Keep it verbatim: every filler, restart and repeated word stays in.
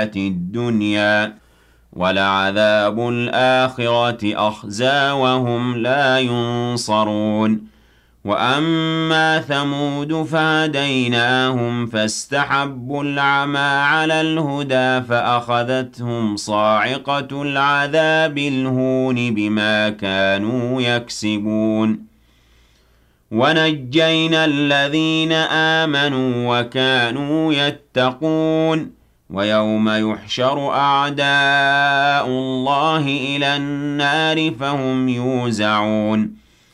الدنيا ولعذاب الآخرة أخزى وهم لا ينصرون وأما ثمود فهديناهم فاستحبوا العمى على الهدى فأخذتهم صاعقة العذاب الهون بما كانوا يكسبون ونجينا الذين آمنوا وكانوا يتقون ويوم يحشر أعداء الله إلى النار فهم يوزعون